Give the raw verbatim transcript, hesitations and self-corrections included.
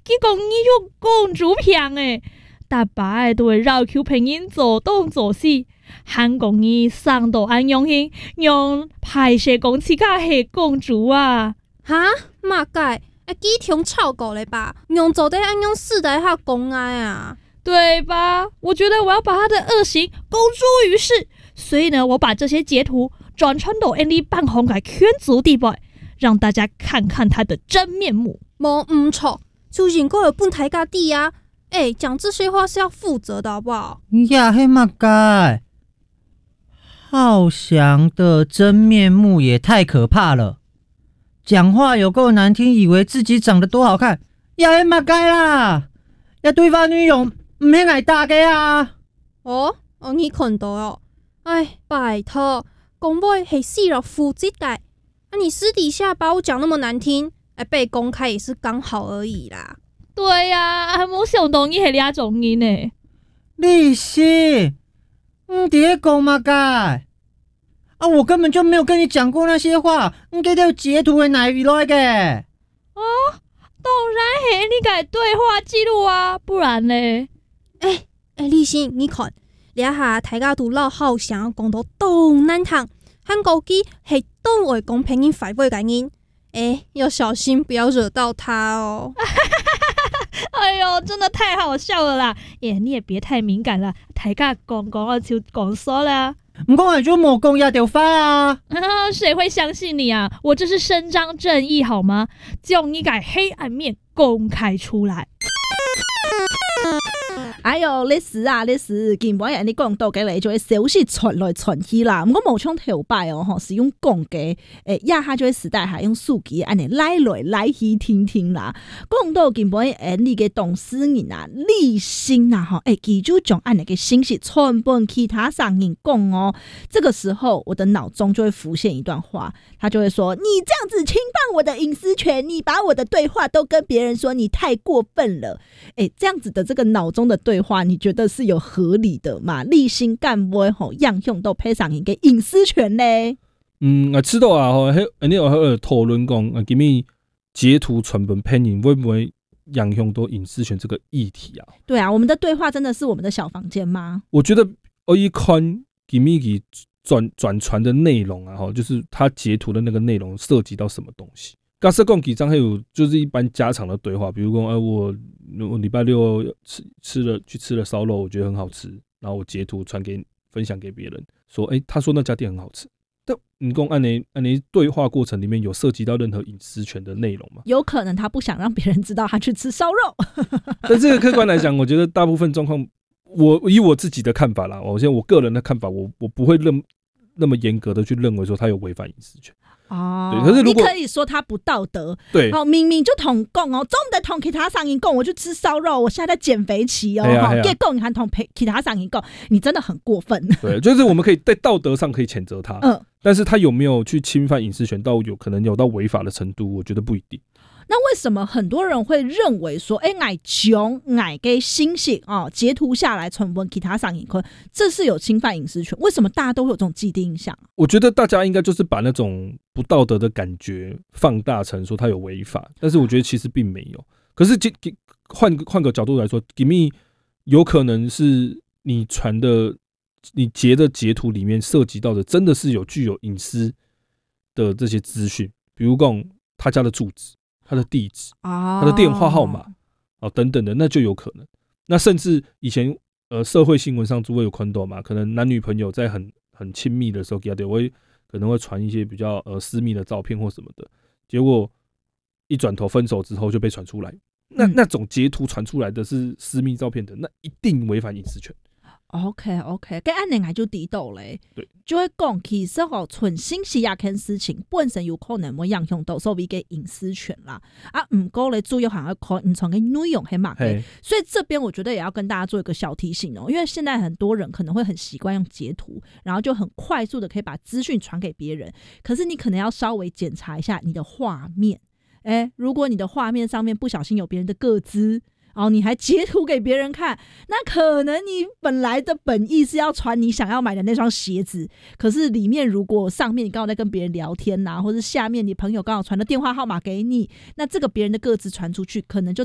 结果你就公主片诶，大摆都会绕口拼音做东做西，韩国你上到安用心，用排泄公司卡系公主啊！ 哈，嘛解？啊，几条臭狗嘞吧？用做得安用世代下公爱啊！ 对吧？我觉得我要把他的恶行公诸于世，所以呢，我把这些截图转传到 N D 半红改圈族地位，让大家看看他的真面目。 无唔错，就应该有本台家弟啊！哎、欸，讲这些话是要负责的，好不好？ 呀，嘿嘛该，浩翔的真面目也太可怕了，讲话有够难听，以为自己长得多好看，呀嘿嘛该啦，要对方女友唔免挨打嘅啊！ 哦，我你看到哦，哎，拜托，公妹系死了负责嘅，啊，你私底下把我讲那么难听，哎，被公开也是刚好而已啦。 对呀、啊，还冇想到你系俩种人呢。 立熙，唔别讲嘛该啊！我根本就没有跟你讲过那些话，你给条截图的哪语来嘅？ 哦，当然系你改对话记录啊，不然呢？ 哎哎，立新，你看，俩下大家都老好想要讲到东南堂，韩国基系东外公平因反背感应，哎，要小心不要惹到他哦。 哎呦，真的太好笑了啦！耶，你也别太敏感了，大家讲讲啊就讲说啦。 唔讲就冇讲也就发啊！ 啊，谁会相信你啊？我这是伸张正义好吗？将你改黑暗面公开出来。 哎呦，历史啊，历史，根本人哋講到嘅嚟就會消息傳來傳去啦。唔過冇像頭擺哦，吼是用講嘅，誒，亞下就會時代係用數據安尼來來來去聽聽啦。講到根本人哋嘅董事人啊、立新啊，吼，誒，佢就將安尼嘅信息傳俾其他商人講哦。這個時候，我的腦中就會浮現一段話，他就會說：你這樣子侵犯我的隱私權，你把我的對話都跟別人說，你太過分了。誒，這樣子的這個腦中的對話，你覺得是有合理的嘛？立新干不會吼樣用到配上一個隱私權呢？ 嗯，啊，知道啊，吼，迄你有喺度討論講，啊，今咪截圖傳本配音會不會影響到隱私權這個議題啊？ 對啊，我們的對話真的是我們的小房間嗎？ 我覺得我一看今咪佢轉轉傳的內容啊，吼，就是他截圖的那個內容涉及到什麼東西。假設講幾張還有就是一般家常的對話，比如說，哎、呃，我我禮拜六吃吃了去吃了燒肉，我覺得很好吃，然後我截圖傳給分享給別人，說，哎、欸，他說那家店很好吃。但你講按你按你對話過程裡面有涉及到任何隱私權的內容嗎？ 有可能他不想讓別人知道他去吃燒肉。 但這個客觀來講，我覺得大部分狀況，我以我自己的看法啦，我現在我個人的看法，我我不會認那麼嚴格的去認為說他有違反隱私權。 哦， 對，可是如果你可以說他不道德， 對， 哦，明明就同講哦，總唔得同其他商人講，我去吃燒肉，我現在在減肥期哦，哈，結果你還同其他商人講，你真的很過分。 對，就是我們可以在道德上可以譴責他，嗯，但是他有沒有去侵犯隱私權，到有可能有到違法的程度，我覺得不一定。 那為什麼很多人會認為說，哎、欸，我將我嘅信息哦截圖下來傳播其他商人看，這是有侵犯隱私權？為什麼大家都會有這種既定印象？ 我覺得大家應該就是把那種不道德的感覺放大成說他有違法，但是我覺得其實並沒有。可是換換個角度來說 ，Gimme 有可能是你傳的、你截的截圖裡面涉及到的，真的是有具有隱私的這些資訊，比如講他家的住址。他的地址、他的電話號碼、哦、等等的，那就有可能。那甚至以前呃社會新聞上都會有看到嘛，可能男女朋友在很很親密的時候，給他會可能會傳一些比較呃私密的照片或什麼的，結果一轉頭分手之後就被傳出來。那那種截圖傳出來的是私密照片的，那一定違反隱私權。 OK OK，跟安尼我就知道咧， 對， 就會講其實吼傳信息啊，件事情本身有可能會影響到所謂嘅隱私權啦。啊，唔過咧主要還要看唔同嘅內容係乜嘅，所以這邊我覺得也要跟大家做一個小提醒哦，因為現在很多人可能會很習慣用截圖，然後就很快速的可以把資訊傳給別人，可是你可能要稍微檢查一下你的畫面，誒，如果你的畫面上面不小心有別人的個資。哦，你還截圖給別人看，那可能你本來的本意是要傳你想要買的那雙鞋子，可是裡面如果上面你剛好在跟別人聊天吶、啊，或者下面你朋友剛好傳的電話號碼給你，那這個別人的個資傳出去，可能就